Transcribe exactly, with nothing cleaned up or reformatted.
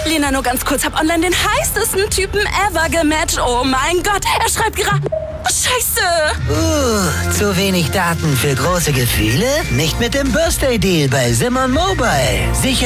Lena, nur ganz kurz, hab online den heißesten Typen ever gematcht. Oh mein Gott, er schreibt gerade... Scheiße! Uh, zu wenig Daten für große Gefühle? Nicht mit dem Birthday Deal bei Simon Mobile. Sicher